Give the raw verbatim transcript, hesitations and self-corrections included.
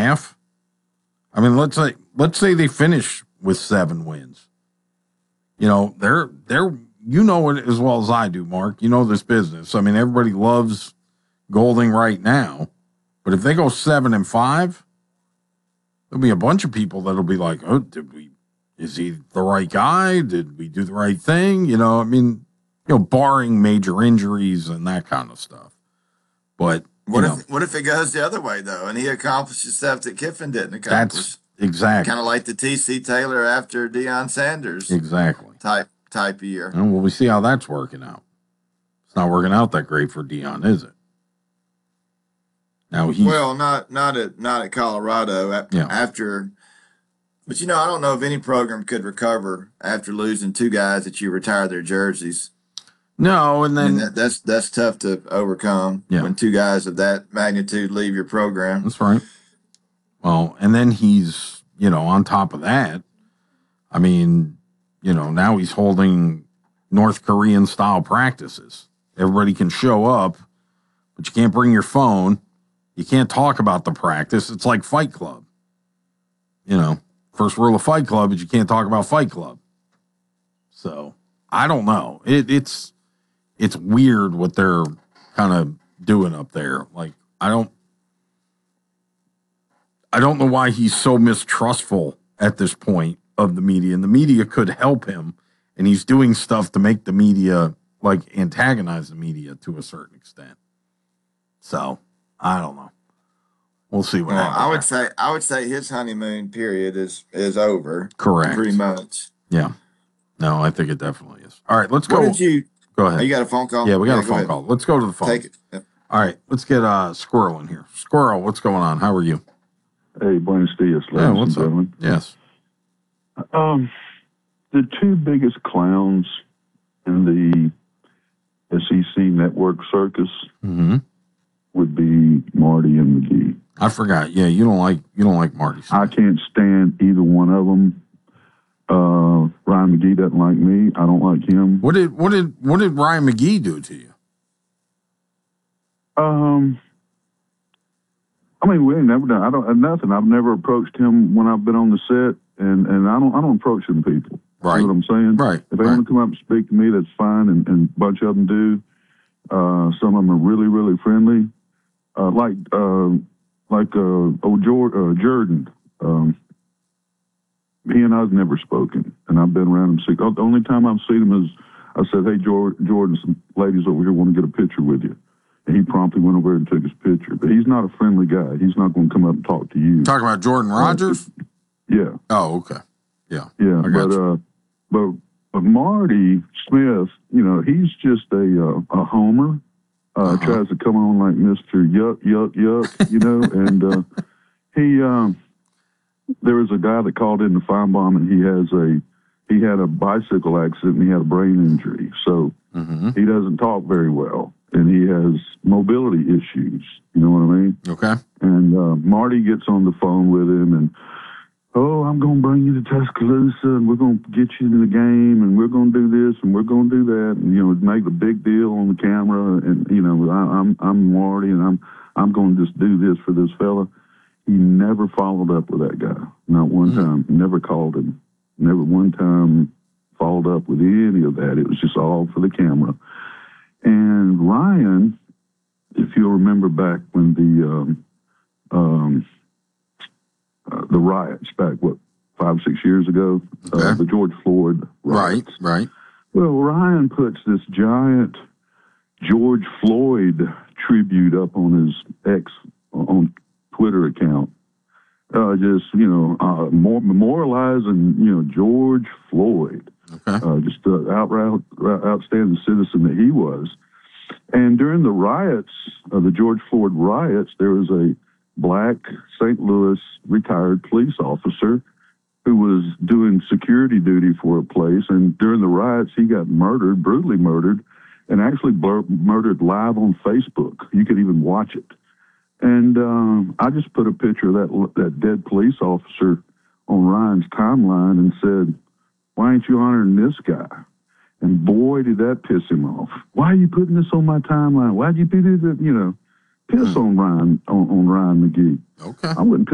half. I mean, let's say let's say they finish with seven wins. You know, they're they're you know it as well as I do, Mark. You know this business. I mean, everybody loves Golding right now, but if they go seven and five, there'll be a bunch of people that'll be like, "Oh, did we? Is he the right guy? Did we do the right thing?" You know, I mean, you know, barring major injuries and that kind of stuff. But what you if know, what if it goes the other way though, and he accomplishes stuff that Kiffin didn't accomplish? That's exactly kind of like the T C Taylor after Deion Sanders exactly type type of year. And well, we see how that's working out. It's not working out that great for Deion, is it? Now he's well, not not at not at Colorado yeah. after. But you know, I don't know if any program could recover after losing two guys that you retire their jerseys. No, and then I mean, that, that's that's tough to overcome yeah. when two guys of that magnitude leave your program. That's right. Well, and then he's, you know, on top of that, I mean, you know, now he's holding North Korean style practices. Everybody can show up, but you can't bring your phone. You can't talk about the practice. It's like Fight Club. You know, first rule of Fight Club is you can't talk about Fight Club. So I don't know. It, it's it's weird what they're kind of doing up there. Like I don't I don't know why he's so mistrustful at this point of the media. And the media could help him, and he's doing stuff to make the media like antagonize the media to a certain extent. So I don't know. We'll see what well, happens. I would say I would say his honeymoon period is is over. Correct. Pretty much. Yeah. No, I think it definitely is. All right, let's go. What did you go ahead? Oh, you got a phone call? Yeah, we got yeah, a phone call. Let's go to the phone. Take it. Yep. All right, let's get uh, Squirrel in here. Squirrel, what's going on? How are you? Hey, buenos dias, ladies yeah, what's and up? gentlemen. Yes. Um, the two biggest clowns in the S E C network circus mm-hmm. would be Marty and McGee. I forgot. Yeah, you don't like you don't like Marty. I can't stand either one of them. Uh, Ryan McGee doesn't like me. I don't like him. What did what did what did Ryan McGee do to you? Um, I mean, we ain't never done. I don't nothing. I've never approached him when I've been on the set, and, and I don't I don't approach them people. Right. See what I'm saying? Right. If they right. want to come up and speak to me, that's fine, and, and a bunch of them do. Uh, some of them are really really friendly, uh, like uh, like uh, oh Jordan. Uh, Jordan. Um, he and I've never spoken, and I've been around him. See, the only time I've seen him is I said, "Hey, Jordan, some ladies over here want to get a picture with you." And he promptly went over and took his picture. But he's not a friendly guy. He's not going to come up and talk to you. Talking about Jordan Rogers? Uh, yeah. Oh, okay. Yeah. Yeah. But, uh, but but Marty Smith, you know, he's just a uh, a homer. Uh, uh-huh. Tries to come on like Mister Yuck, Yuck, Yuck, you know. and uh, he, um, there was a guy that called in the Feinbaum, and he has a, he had a bicycle accident and he had a brain injury. So mm-hmm. he doesn't talk very well. And he has mobility issues. You know what I mean? Okay. And uh, Marty gets on the phone with him and, oh, I'm going to bring you to Tuscaloosa and we're going to get you in the game and we're going to do this and we're going to do that. And, you know, make a big deal on the camera. And, you know, I, I'm I'm Marty and I'm I'm going to just do this for this fella. He never followed up with that guy. Not one mm-hmm. time. Never called him. Never one time followed up with any of that. It was just all for the camera. And Ryan, if you'll remember back when the um, um, uh, the riots back, what, five, six years ago, okay. uh, the George Floyd riots. Right, right. Well, Ryan puts this giant George Floyd tribute up on his ex on Twitter account, uh, just you know, uh, more memorializing you know George Floyd. Okay. Uh, just an outright, outstanding citizen that he was. And during the riots, uh, the George Floyd riots, there was a black Saint Louis retired police officer who was doing security duty for a place. And during the riots, he got murdered, brutally murdered, and actually blur- murdered live on Facebook. You could even watch it. And um, I just put a picture of that, that dead police officer on Ryan's timeline and said, why ain't you honoring this guy? And boy, did that piss him off. Why are you putting this on my timeline? Why'd you do that? You know, piss on Ryan, on, on Ryan McGee. Okay. I wouldn't